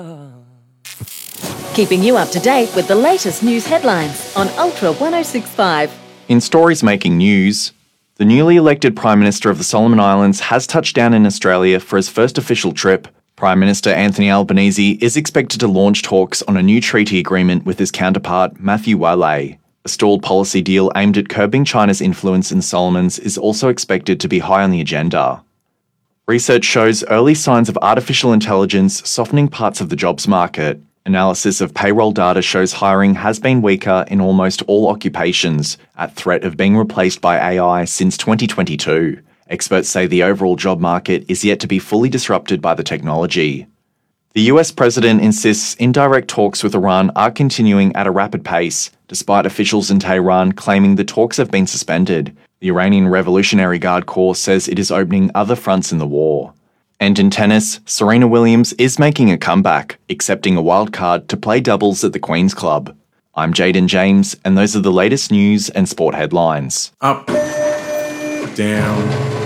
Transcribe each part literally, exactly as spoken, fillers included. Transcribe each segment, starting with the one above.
Keeping you up to date with the latest news headlines on Ultra one oh six point five. In stories making news, the newly elected Prime Minister of the Solomon Islands has touched down in Australia for his first official trip. Prime Minister Anthony Albanese is expected to launch talks on a new treaty agreement with his counterpart Matthew Wale. A stalled policy deal aimed at curbing China's influence in the Solomons is also expected to be high on the agenda. Research shows early signs of artificial intelligence softening parts of the jobs market. Analysis of payroll data shows hiring has been weaker in almost all occupations, at threat of being replaced by A I since twenty twenty-two. Experts say the overall job market is yet to be fully disrupted by the technology. The U S president insists indirect talks with Iran are continuing at a rapid pace, despite officials in Tehran claiming the talks have been suspended. The Iranian Revolutionary Guard Corps says it is opening other fronts in the war. And in tennis, Serena Williams is making a comeback, accepting a wild card to play doubles at the Queen's Club. I'm Jaden James, and those are the latest news and sport headlines. Up, down,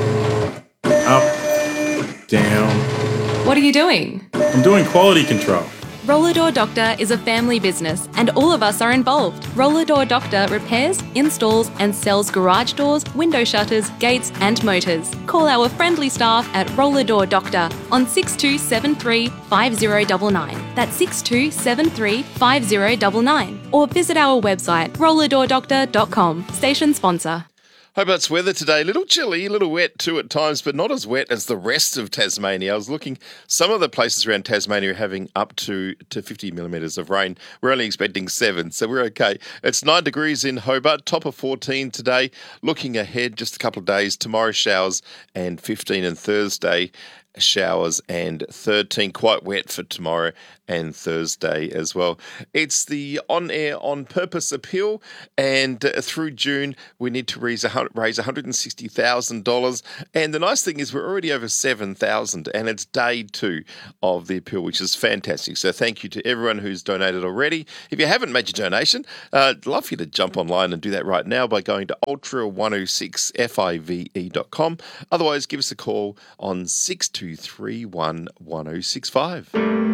up, down. What are you doing? I'm doing quality control. Roller Door Doctor is a family business and all of us are involved. Roller Door Doctor repairs, installs and sells garage doors, window shutters, gates and motors. Call our friendly staff at Roller Door Doctor on six two seven three, five zero nine nine. That's six two seven three, five zero nine nine. Or visit our website roller door doctor dot com. Station sponsor. Hobart's weather today, a little chilly, a little wet too at times, but not as wet as the rest of Tasmania. I was looking, some of the places around Tasmania are having up to, to fifty millimetres of rain. We're only expecting seven, so we're okay. It's nine degrees in Hobart, top of fourteen today. Looking ahead, just a couple of days, tomorrow showers and fifteen, and Thursday showers and thirteen. Quite wet for tomorrow and Thursday as well. It's the On Air On Purpose appeal, and uh, through June we need to raise, a, raise one hundred sixty thousand dollars. And the nice thing is we're already over seven thousand, and it's day two of the appeal, which is fantastic. So thank you to everyone who's donated already. If you haven't made your donation, uh, I'd love for you to jump online and do that right now by going to ultra one oh six five dot com. Otherwise, give us a call on six two three one, one oh six five.